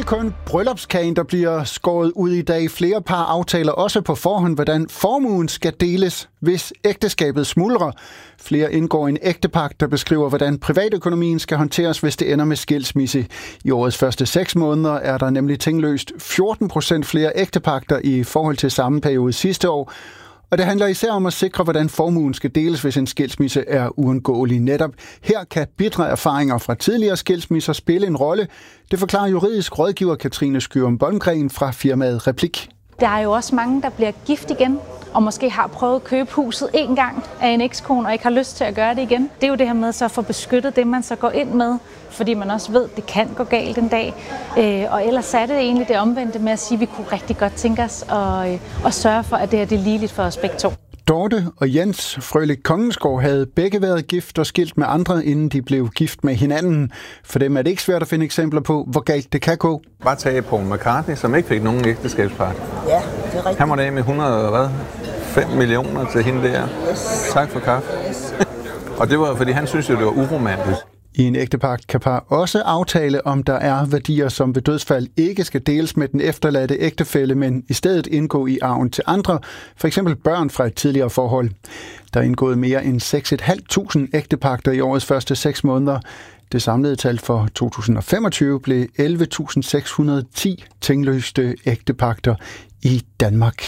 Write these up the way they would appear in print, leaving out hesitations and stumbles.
kun bryllupskagen, der bliver skåret ud i dag. Flere par aftaler også på forhånd, hvordan formuen skal deles, hvis ægteskabet smuldrer. Flere indgår en ægtepagt, der beskriver, hvordan privatøkonomien skal håndteres, hvis det ender med skilsmisse. I årets første 6 måneder er der nemlig tingløst 14% flere ægtepagter i forhold til samme periode sidste år. Og det handler især om at sikre, hvordan formuen skal deles, hvis en skilsmisse er uundgåelig. Netop her kan bitre erfaringer fra tidligere skilsmisser spille en rolle. Det forklarer juridisk rådgiver Katrine Skyrum Bolmgren fra firmaet Replik. Der er jo også mange, der bliver gift igen, og måske har prøvet at købe huset en gang af en ekskone, og ikke har lyst til at gøre det igen. Det er jo det her med så at få beskyttet det, man så går ind med, fordi man også ved, at det kan gå galt en dag. Og ellers er det egentlig det omvendte med at sige, at vi kunne rigtig godt tænke os at sørge for, at det her det er ligeligt for os begge to. Dorte og Jens Frølich Kongensgaard havde begge været gift og skilt med andre, inden de blev gift med hinanden. For dem er det ikke svært at finde eksempler på, hvor galt det kan gå. Bare tage Paul McCartney, som ikke fik nogen ægteskabspagt. Ja, det er rigtigt. Han måtte af med 5 millioner til hende der. Yes. Tak for kaffe. Yes. Og det var, fordi han synes jo, det var uromantisk. I en ægtepagt kan par også aftale, om der er værdier, som ved dødsfald ikke skal deles med den efterladte ægtefælle, men i stedet indgå i arven til andre, f.eks. børn fra et tidligere forhold. Der er indgået mere end 6.500 ægtepagter i årets første 6 måneder. Det samlede tal for 2025 blev 11.610 tingløste ægtepagter i Danmark.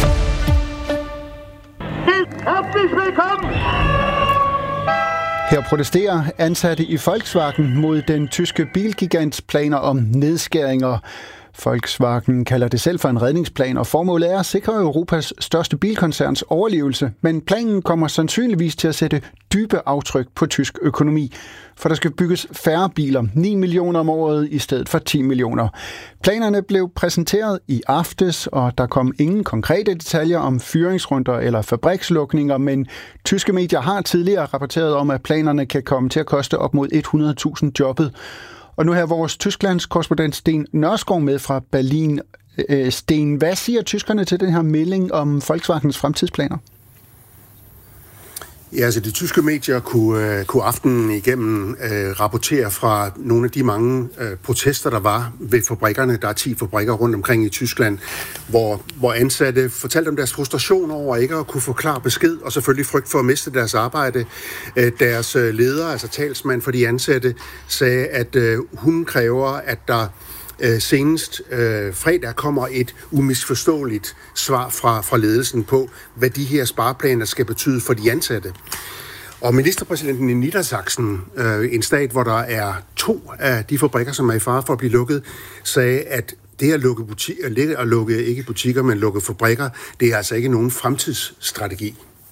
Her protesterer ansatte i Volkswagen mod den tyske bilgigants planer om nedskæringer. Volkswagen kalder det selv for en redningsplan, og formålet er at sikre Europas største bilkoncerns overlevelse. Men planen kommer sandsynligvis til at sætte dybe aftryk på tysk økonomi, for der skal bygges færre biler, 9 millioner om året i stedet for 10 millioner. Planerne blev præsenteret i aftes, og der kom ingen konkrete detaljer om fyringsrunder eller fabrikslukninger, men tyske medier har tidligere rapporteret om, at planerne kan komme til at koste op mod 100.000 jobbet. Og nu her vores Tysklands korrespondent Sten Nørskov med fra Berlin. Sten, hvad siger tyskerne til den her melding om Volkswagens fremtidsplaner? Ja, altså de tyske medier kunne aftenen igennem rapportere fra nogle af de mange protester, der var ved fabrikkerne. Der er 10 fabrikker rundt omkring i Tyskland, hvor ansatte fortalte om deres frustration over ikke at kunne få klar besked, og selvfølgelig frygt for at miste deres arbejde. Deres leder, altså talsmand for de ansatte, sagde, at hun kræver, at der senest fredag kommer et umisforståeligt svar fra ledelsen på, hvad de her spareplaner skal betyde for de ansatte. Og ministerpræsidenten i Niedersachsen, en stat, hvor der er 2 af de fabrikker, som er i fare for at blive lukket, sagde, at det at lukke ikke butikker, men lukke fabrikker, det er altså ikke nogen fremtidsstrategi.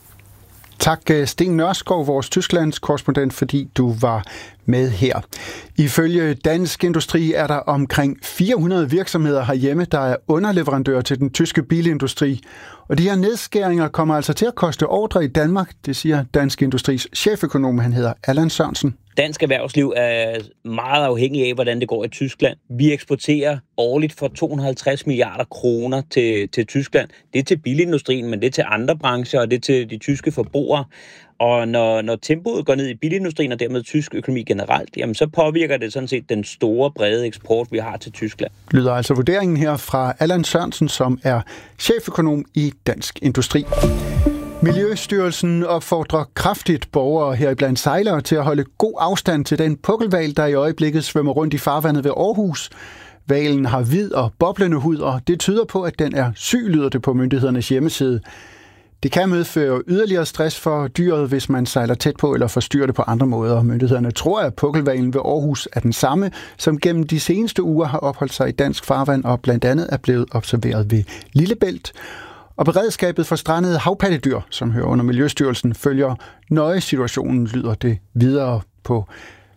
Tak, Sten Nørskov, vores Tysklands korrespondent, fordi du var med her. Ifølge Dansk Industri er der omkring 400 virksomheder herhjemme, der er underleverandører til den tyske bilindustri. Og de her nedskæringer kommer altså til at koste ordre i Danmark, det siger Dansk Industris cheføkonom, han hedder Allan Sørensen. Dansk erhvervsliv er meget afhængig af, hvordan det går i Tyskland. Vi eksporterer årligt for 250 milliarder kroner til Tyskland. Det er til bilindustrien, men det er til andre brancher, og det er til de tyske forbrugere. Og når tempoet går ned i bilindustrien, og dermed tysk økonomi generelt, jamen så påvirker det sådan set den store, brede eksport, vi har til Tyskland. Lyder altså vurderingen her fra Allan Sørensen, som er cheføkonom i Dansk Industri. Miljøstyrelsen opfordrer kraftigt borgere heriblandt sejlere til at holde god afstand til den pukkelhval, der i øjeblikket svømmer rundt i farvandet ved Aarhus. Hvalen har hvid og boblende hud, og det tyder på, at den er syg, lyder det på myndighedernes hjemmeside. Det kan medføre yderligere stress for dyret, hvis man sejler tæt på eller forstyrrer det på andre måder. Myndighederne tror, at pukkelhvalen ved Aarhus er den samme, som gennem de seneste uger har opholdt sig i dansk farvand og blandt andet er blevet observeret ved Lillebælt. Og beredskabet for strandede havpattedyr, som hører under Miljøstyrelsen, følger nøje situationen, lyder det videre på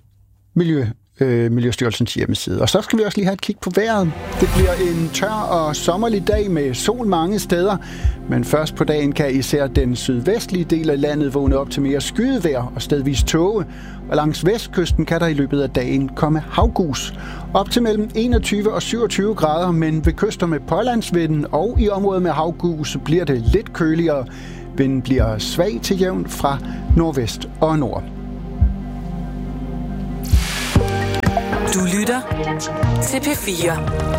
Miljøstyrelsens hjemmeside. Og så skal vi også lige have et kig på vejret. Det bliver en tør og sommerlig dag med sol mange steder, men først på dagen kan især den sydvestlige del af landet vågne op til mere skydevejr og stedvis tåge. Og langs vestkysten kan der i løbet af dagen komme havgus. Op til mellem 21 og 27 grader, men ved kyster med pålandsvinden og i området med havgus bliver det lidt køligere. Vinden bliver svag til jævn fra nordvest og nord. Du lytter til P4.